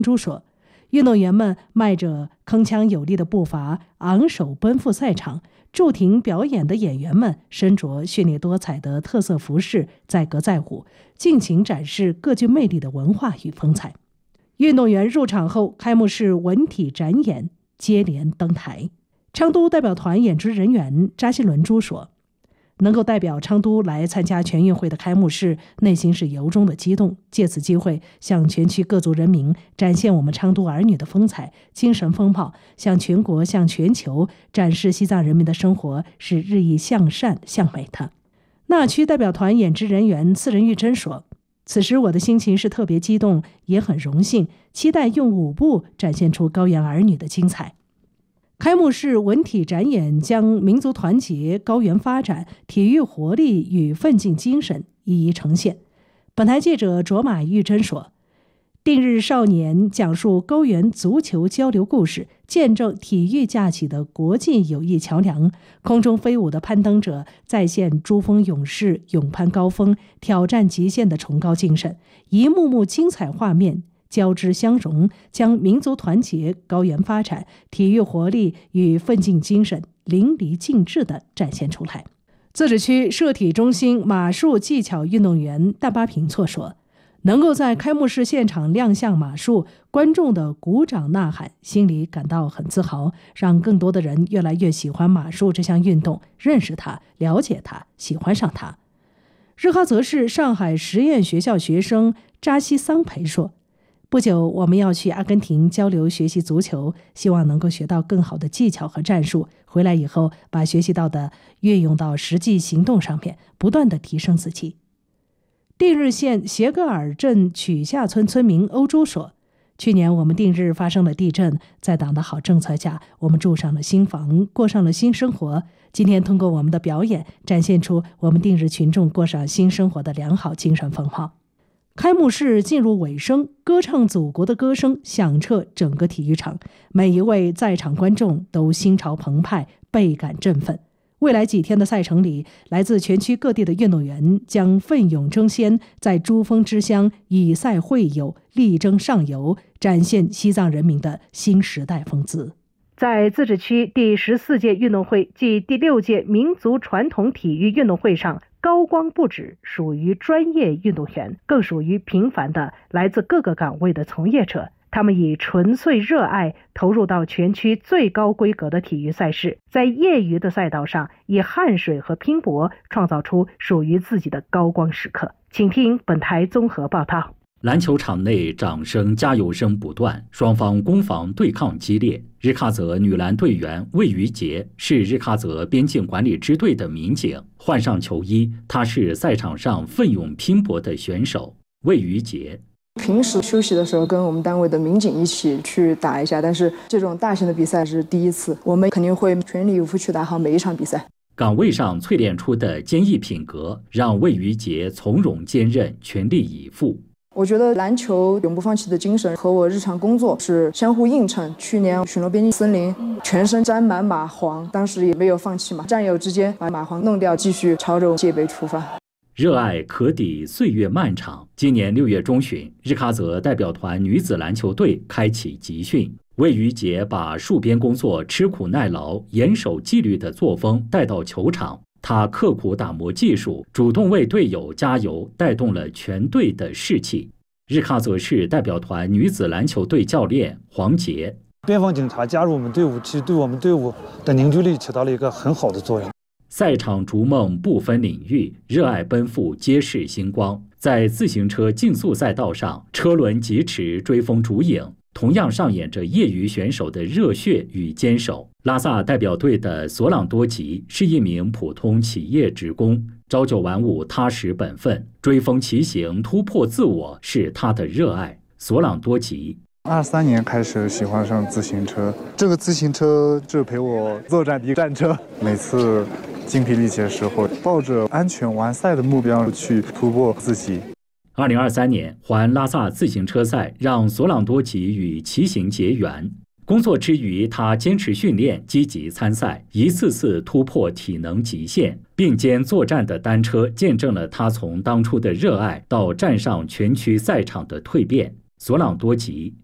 珠说，运动员们迈着铿锵有力的步伐，昂首奔赴赛场。驻庭表演的演员们身着绚丽多彩的特色服饰，载歌载舞，尽情展示各具魅力的文化与风采。运动员入场后，开幕式文体展演接连登台。昌都代表团演职人员扎西伦珠说，能够代表昌都来参加全运会的开幕式，内心是由衷的激动。借此机会，向全区各族人民展现我们昌都儿女的风采、精神风貌，向全国、向全球展示西藏人民的生活是日益向善向美的。那区代表团演职人员次仁玉珍说，此时我的心情是特别激动，也很荣幸，期待用舞步展现出高原儿女的精彩。开幕式文体展演将民族团结、高原发展、体育活力与奋进精神一一呈现。本台记者卓玛玉珍说，定日少年讲述高原足球交流故事，见证体育架起的国际友谊桥梁。空中飞舞的攀登者再现珠峰勇士勇攀高峰、挑战极限的崇高精神，一幕幕精彩画面交织相融，将民族团结、高原发展、体育活力与奋进精神淋漓尽致地展现出来。自治区射体中心马术技巧运动员但巴平措说，能够在开幕式现场亮相马术，观众的鼓掌呐喊，心里感到很自豪，让更多的人越来越喜欢马术这项运动，认识它、了解它、喜欢上它。日喀则市上海实验学校学生扎西桑培说，不久我们要去阿根廷交流学习足球，希望能够学到更好的技巧和战术，回来以后把学习到的运用到实际行动上面，不断地提升自己。定日县协格尔镇曲下村村民欧洲说，去年我们定日发生了地震，在党的好政策下，我们住上了新房，过上了新生活。今天通过我们的表演，展现出我们定日群众过上新生活的良好精神风貌。开幕式进入尾声，歌唱祖国的歌声响彻整个体育场，每一位在场观众都心潮澎湃，倍感振奋。未来几天的赛程里，来自全区各地的运动员将奋勇争先，在珠峰之乡以赛会友，力争上游，展现西藏人民的新时代风姿。在自治区第14届运动会暨第6届民族传统体育运动会上，高光不止属于专业运动员，更属于平凡的来自各个岗位的从业者。他们以纯粹热爱投入到全区最高规格的体育赛事，在业余的赛道上以汗水和拼搏创造出属于自己的高光时刻。请听本台综合报道。 篮球场内掌声、加油声不断，双方攻防对抗激烈。日喀则女篮队员魏于杰是日喀则边境管理支队的民警，换上球衣，她是赛场上奋勇拼搏的选手。魏于杰平时休息的时候跟我们单位的民警一起去打一下，但是这种大型的比赛是第一次，我们肯定会全力以赴去打好每一场比赛。 岗位上淬炼出的坚毅品格，让魏于杰从容坚韧，全力以赴。 我觉得篮球永不放弃的精神和我日常工作是相互映衬。去年巡逻边境森林，全身沾满蚂蟥，当时也没有放弃嘛，战友之间把蚂蟥弄掉，继续朝着界碑出发。 热爱可抵岁月漫长。今年6月中旬，日喀则代表团女子篮球队开启集训。魏于杰把戍边工作吃苦耐劳、严守纪律的作风带到球场。他刻苦打磨技术，主动为队友加油，带动了全队的士气。日喀则市代表团女子篮球队教练黄杰： 边防警察加入我们队伍，其实对我们队伍的凝聚力起到了一个很好的作用。 赛场逐梦不分领域，热爱奔赴皆是星光。在自行车竞速赛道上，车轮疾驰，追风逐影，同样上演着业余选手的热血与坚守。拉萨代表队的索朗多吉是一名普通企业职工，朝九晚五，踏实本分，追风骑行，突破自我是他的热爱。索朗多吉 23年开始喜欢上自行车，这个自行车是陪我作战的战车，每次精疲力竭的时候，抱着安全完赛的目标去突破自己。 2023年环拉萨自行车赛让索朗多吉与骑行结缘。工作之余，他坚持训练，积极参赛，一次次突破体能极限。并肩作战的单车见证了他从当初的热爱到站上全区赛场的蜕变。索朗多吉